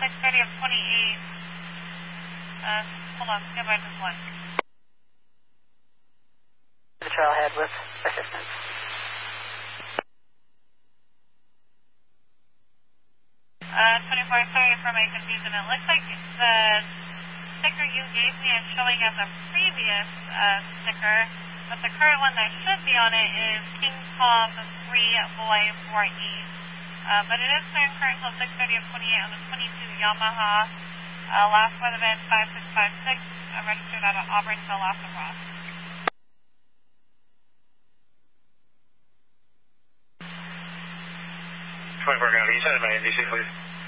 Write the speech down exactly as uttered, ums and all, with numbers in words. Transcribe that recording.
six thirty of twenty-eight. Uh, hold on, stand by just one. The trailhead with assistance. Uh, twenty-four, sorry for my confusion. It looks like the sticker you gave me is showing as a previous uh, sticker, but the current one that should be on it is King Tom three Boy four East. Uh, but it is clear and current until six thirty of twenty-eight on the twenty-two Yamaha. Uh, last weather van five six five six, uh, registered out of Auburn, Valassa Ross. twenty-four, can you send my N D C, please?